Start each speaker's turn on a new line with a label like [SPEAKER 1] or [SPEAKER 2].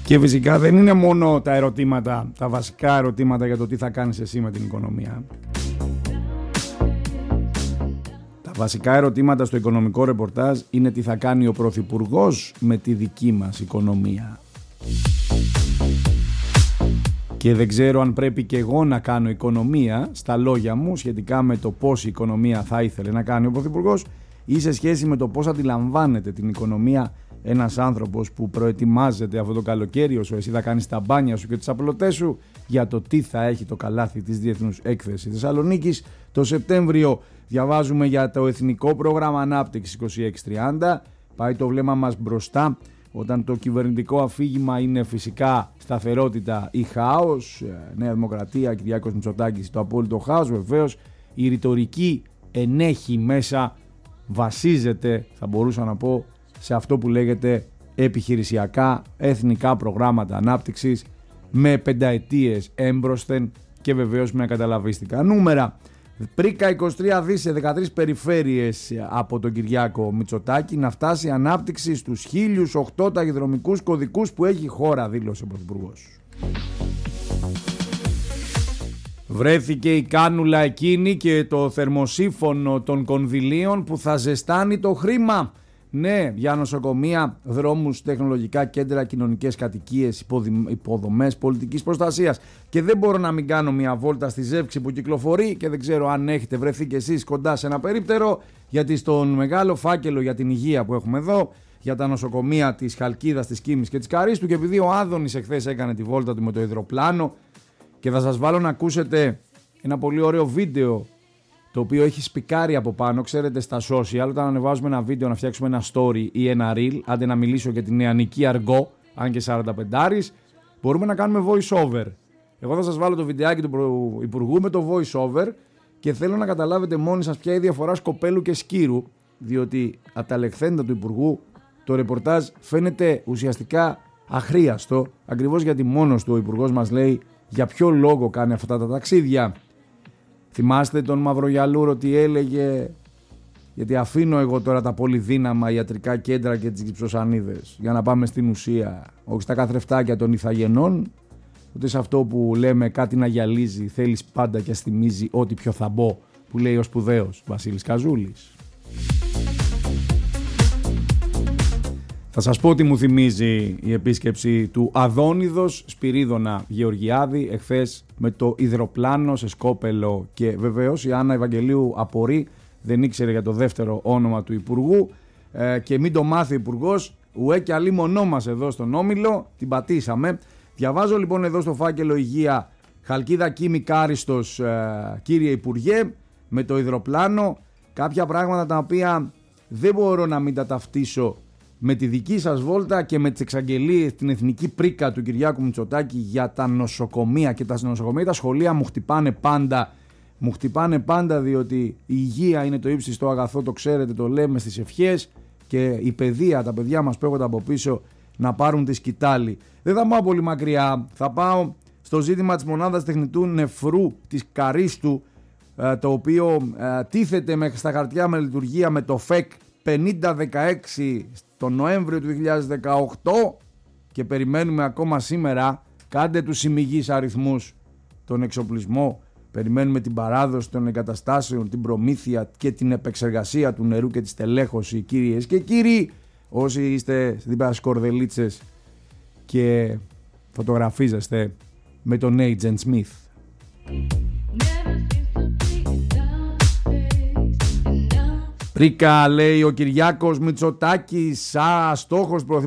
[SPEAKER 1] Και φυσικά δεν είναι μόνο τα ερωτήματα, τα βασικά ερωτήματα για το τι θα κάνεις εσύ με την οικονομία. Τα βασικά ερωτήματα στο οικονομικό ρεπορτάζ είναι τι θα κάνει ο Πρωθυπουργός με τη δική μας οικονομία. Και δεν ξέρω αν πρέπει και εγώ να κάνω οικονομία στα λόγια μου σχετικά με το πώς η οικονομία θα ήθελε να κάνει ο Πρωθυπουργός ή σε σχέση με το πώς αντιλαμβάνεται την οικονομία ένας άνθρωπος που προετοιμάζεται αυτό το καλοκαίρι όσο εσύ θα κάνεις τα μπάνια σου και τις απλωτές σου για το τι θα έχει το καλάθι της Διεθνούς Έκθεσης Θεσσαλονίκης. Το Σεπτέμβριο διαβάζουμε για το Εθνικό Πρόγραμμα Ανάπτυξης 2630. Πάει το βλέμμα μας μπροστά όταν το κυβερνητικό αφήγημα είναι φυσικά σταθερότητα ή χάος. Νέα Δημοκρατία, Κυριάκος Μητσοτάκης, το απόλυτο χάος. Βεβαίως η ρητορική ενέχει μέσα, βασίζεται, θα μπορούσα να πω, σε αυτό που λέγεται επιχειρησιακά εθνικά προγράμματα ανάπτυξης με πενταετίες έμπροσθεν και βεβαίως με ακαταλαβίστικα νούμερα. Πρίκα 23 δις σε 13 περιφέρειες από τον Κυριάκο Μητσοτάκη να φτάσει ανάπτυξη στους 1008 ταχυδρομικούς κωδικούς που έχει η χώρα, δήλωσε ο Πρωθυπουργός. Βρέθηκε η κάνουλα εκείνη και το θερμοσύφωνο των κονδυλίων που θα ζεστάνει το χρήμα. Ναι, για νοσοκομεία, δρόμους, τεχνολογικά κέντρα, κοινωνικές κατοικίες, υποδομές πολιτικής προστασίας. Και δεν μπορώ να μην κάνω μια βόλτα στη ζεύξη που κυκλοφορεί και δεν ξέρω αν έχετε βρεθεί κι εσείς κοντά σε ένα περίπτερο, γιατί στον μεγάλο φάκελο για την υγεία που έχουμε εδώ, για τα νοσοκομεία της Χαλκίδας, της Κίμης και της Καρίστου, και επειδή ο Άδωνης εχθές έκανε τη βόλτα του με το υδροπλάνο, και θα σας βάλω να ακούσετε ένα πολύ ωραίο βίντεο το οποίο έχει σπικάρει από πάνω, ξέρετε, στα social, όταν ανεβάζουμε ένα βίντεο να φτιάξουμε ένα story ή ένα reel, άντε να μιλήσω για την νεανική αργό, αν και 45, μπορούμε να κάνουμε voice over. Εγώ θα σας βάλω το βιντεάκι του Υπουργού με το voice over και θέλω να καταλάβετε μόνοι σας ποια είναι η διαφορά σκοπέλου και σκύρου, διότι από τα λεχθέντα του Υπουργού το ρεπορτάζ φαίνεται ουσιαστικά αχρίαστο, ακριβώς γιατί μόνος του ο Υπουργός μας λέει για ποιο λόγο κάνει αυτά τα ταξίδια. Θυμάστε τον Μαυρογιαλούρο ότι έλεγε, γιατί αφήνω εγώ τώρα τα πολυδύναμα ιατρικά κέντρα και τις gypsosανίδες για να πάμε στην ουσία, όχι στα καθρεφτάκια των ηθαγενών, ούτε σε αυτό που λέμε κάτι να γυαλίζει, θέλεις πάντα και θυμίζει ό,τι πιο θα μπω, που λέει ο σπουδαίος Βασίλης Καζούλης. Θα σας πω τι μου θυμίζει η επίσκεψη του Αδόνιδος Σπυρίδωνα Γεωργιάδη εχθές με το υδροπλάνο σε Σκόπελο, και βεβαίως η Άννα Ευαγγελίου απορεί, δεν ήξερε για το δεύτερο όνομα του Υπουργού και μην το μάθει ο Υπουργός, ουέ και αλλή μονό μας εδώ στον Όμιλο, την πατήσαμε. Διαβάζω λοιπόν εδώ στο φάκελο Υγεία, Χαλκίδα Κίμη Κάριστος, κύριε Υπουργέ, με το υδροπλάνο, κάποια πράγματα τα οποία δεν μπορώ να μην τα ταυτίσω με τη δική σας βόλτα και με τις εξαγγελίες, την εθνική πρίκα του Κυριάκου Μητσοτάκη για τα νοσοκομεία. Και τα νοσοκομεία, τα σχολεία μου χτυπάνε πάντα. Μου χτυπάνε πάντα, διότι η υγεία είναι το ύψιστο αγαθό, το ξέρετε, το λέμε στις ευχές, και η παιδεία, τα παιδιά μας που έρχονται από πίσω να πάρουν τη σκητάλη. Δεν θα πάω πολύ μακριά, θα πάω στο ζήτημα της μονάδας τεχνητού νεφρού της Καρίστου, το οποίο τίθεται μέχρι στα χαρτιά με λειτουργία με το ΦΕΚ 5016 τον Νοέμβριο του 2018 και περιμένουμε ακόμα σήμερα, κάντε τους ημιγείς αριθμούς, τον εξοπλισμό, περιμένουμε την παράδοση των εγκαταστάσεων, την προμήθεια και την επεξεργασία του νερού και τη στελέχωση, κυρίες και κύριοι, όσοι είστε δίπλα στις κορδελίτσες και φωτογραφίζεστε με τον Agent Smith. Πρίκα, λέει ο Κυριάκος Μητσοτάκης, στόχος